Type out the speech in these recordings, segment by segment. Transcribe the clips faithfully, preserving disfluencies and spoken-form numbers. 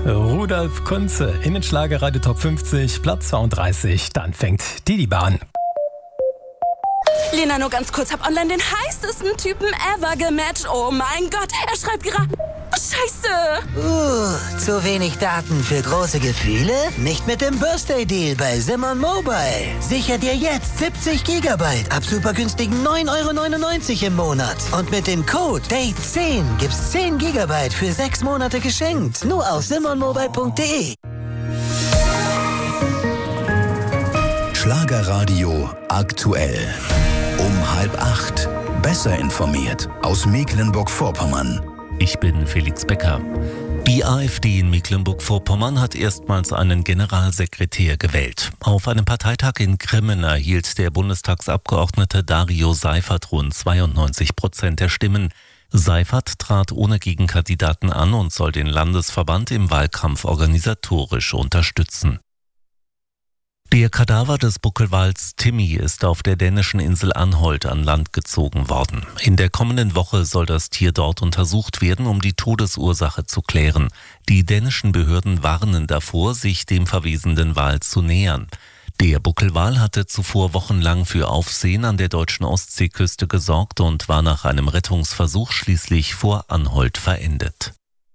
Rudolf Kunze in den Schlagerradio Top fünfzig, Platz zweiunddreißig. Dann fängt die Liebe an. Lena, nur ganz kurz, hab online den heißesten Typen ever gematcht. Oh mein Gott, er schreibt gerade... Oh, Scheiße! Uh, zu wenig Daten für große Gefühle? Nicht mit dem Birthday Deal bei Simon Mobile. Sicher dir jetzt siebzig Gigabyte ab super günstigen neun Euro neunundneunzig im Monat. Und mit dem Code Date zehn gibt's zehn Gigabyte für sechs Monate geschenkt. Nur auf simon mobile punkt de. Schlagerradio aktuell. Um halb acht. Besser informiert aus Mecklenburg-Vorpommern. Ich bin Felix Becker. Die AfD in Mecklenburg-Vorpommern hat erstmals einen Generalsekretär gewählt. Auf einem Parteitag in Grimmen erhielt der Bundestagsabgeordnete Dario Seifert rund zweiundneunzig Prozent der Stimmen. Seifert trat ohne Gegenkandidaten an und soll den Landesverband im Wahlkampf organisatorisch unterstützen. Der Kadaver des Buckelwals Timmy ist auf der dänischen Insel Anholt an Land gezogen worden. In der kommenden Woche soll das Tier dort untersucht werden, um die Todesursache zu klären. Die dänischen Behörden warnen davor, sich dem verwesenden Wal zu nähern. Der Buckelwal hatte zuvor wochenlang für Aufsehen an der deutschen Ostseeküste gesorgt und war nach einem Rettungsversuch schließlich vor Anholt verendet.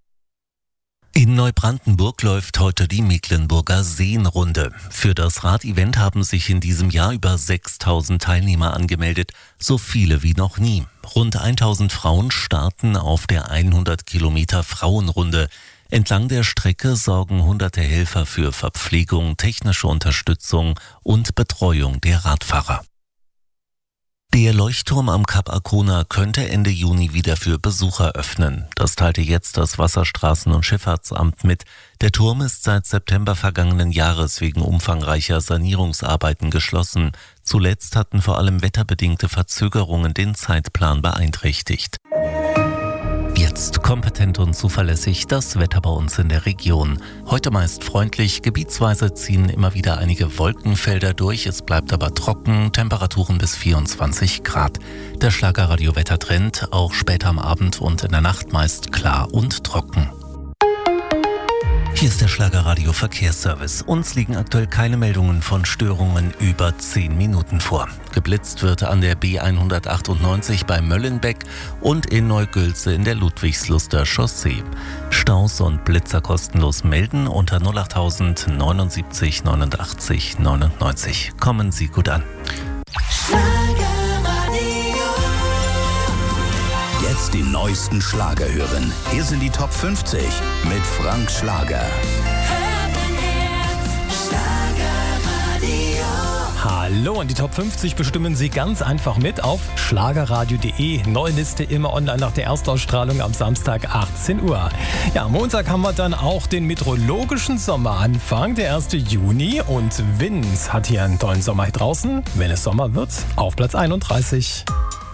In Neubrandenburg läuft heute die Mecklenburger Seenrunde. Für das Radevent haben sich in diesem Jahr über sechstausend Teilnehmer angemeldet, so viele wie noch nie. Rund tausend Frauen starten auf der hundert Kilometer Frauenrunde. Entlang der Strecke sorgen hunderte Helfer für Verpflegung, technische Unterstützung und Betreuung der Radfahrer. Der Leuchtturm am Kap Arkona könnte Ende Juni wieder für Besucher öffnen. Das teilte jetzt das Wasserstraßen- und Schifffahrtsamt mit. Der Turm ist seit September vergangenen Jahres wegen umfangreicher Sanierungsarbeiten geschlossen. Zuletzt hatten vor allem wetterbedingte Verzögerungen den Zeitplan beeinträchtigt. Jetzt kompetent und zuverlässig das Wetter bei uns in der Region. Heute meist freundlich, gebietsweise ziehen immer wieder einige Wolkenfelder durch. Es bleibt aber trocken, Temperaturen bis vierundzwanzig Grad. Der Schlagerradio-Wettertrend auch später am Abend und in der Nacht meist klar und trocken. Hier ist der Schlagerradio Verkehrsservice. Uns liegen aktuell keine Meldungen von Störungen über zehn Minuten vor. Geblitzt wird an der B hundertachtundneunzig bei Möllenbeck und in Neugülze in der Ludwigsluster Chaussee. Staus und Blitzer kostenlos melden unter null achttausend neunundsiebzig neunundachtzig neunundneunzig. Kommen Sie gut an. Jetzt die neuesten Schlager hören. Hier sind die Top fünfzig mit Frank Schlager. Hallo, und die Top fünfzig bestimmen Sie ganz einfach mit auf schlagerradio punkt de. Neue Liste immer online nach der Erstausstrahlung am Samstag achtzehn Uhr. Ja, am Montag haben wir dann auch den meteorologischen Sommeranfang, der erste Juni. Und Wind hat hier einen tollen Sommer draußen. Wenn es Sommer wird, auf Platz einunddreißig.